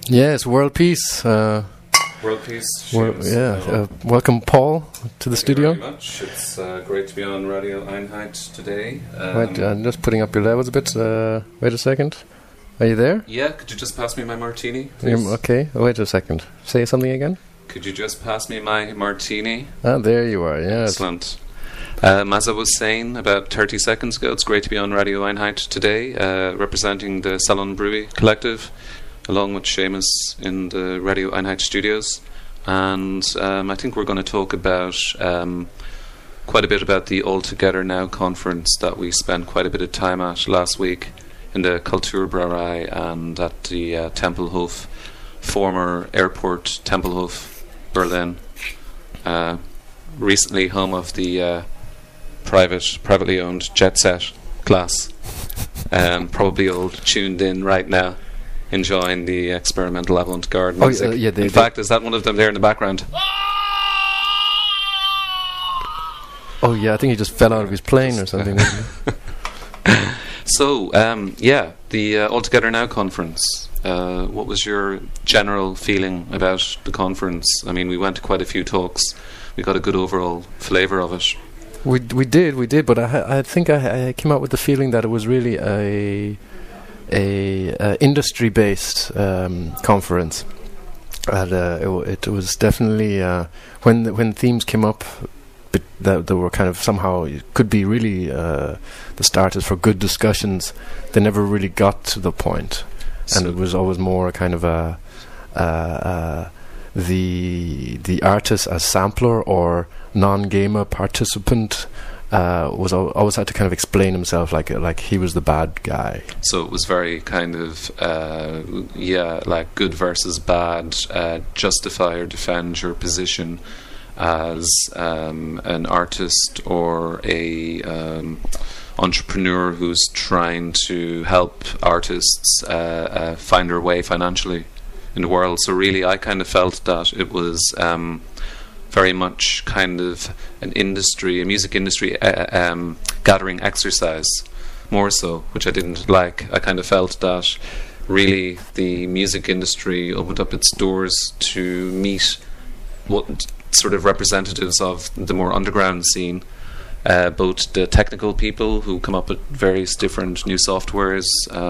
Yes, world peace. World peace. Welcome, Paul, to the studio. Thank you very much. It's great to be on Radio Einheit today. Wait, I'm just putting up your levels a bit. Wait a second. Are you there? Yeah, could you just pass me my martini, please? Okay, wait a second. Say something again. Could you just pass me my martini? Ah, there you are, yes. Excellent. As I was saying about 30 seconds ago, it's great to be on Radio Einheit today, representing the Salon Brewery Collective, along with Seamus in the Radio Einheit studios. And I think we're going to talk about quite a bit about the All Together Now conference that we spent quite a bit of time at last week in the Kulturbrauerei and at the Tempelhof, former airport Tempelhof, Berlin. Recently home of the privately owned Jet Set class. Probably all tuned in right now, enjoying the experimental avant-garde music. In fact, is that one of them there in the background? Oh yeah, I think he just fell out of his plane or something. So, the All Together Now conference. What was your general feeling about the conference? I mean, we went to quite a few talks. We got a good overall flavour of it. We did, but I think I came out with the feeling that it was really a industry-based conference. And it was definitely when themes came up that were kind of somehow could be really the starters for good discussions. They never really got to the point, and it was always more kind of the artist as sampler or non-gamer participant was always had to kind of explain himself like he was the bad guy. So it was very kind of like good versus bad, justify or defend your position as an artist or a entrepreneur who's trying to help artists find their way financially in the world. So really I kind of felt that it was very much kind of a music industry gathering exercise, more so, which I didn't like. I kind of felt that really the music industry opened up its doors to meet what sort of representatives of the more underground scene, both the technical people who come up with various different new softwares,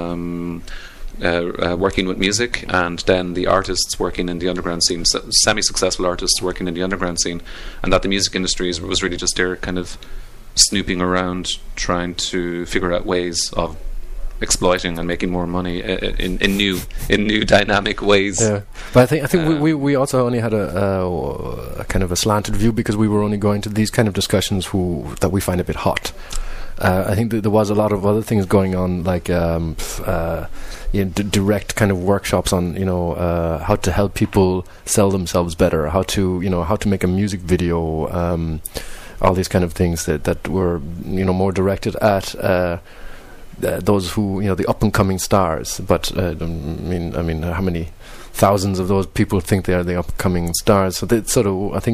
working with music, and then the artists working in the underground scene, semi-successful artists working in the underground scene, and that the music industry was really just there kind of snooping around trying to figure out ways of exploiting and making more money in new dynamic ways. Yeah, but I think we also only had a kind of a slanted view because we were only going to these kind of discussions that we find a bit hot. I think that there was a lot of other things going on, like direct kind of workshops on how to help people sell themselves better, how to make a music video, all these kind of things that were more directed at those who the up and coming stars. But I mean, how many thousands of those people think they are the upcoming stars? So I think